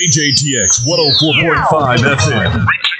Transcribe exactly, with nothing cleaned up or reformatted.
K J T X one oh four point five F M.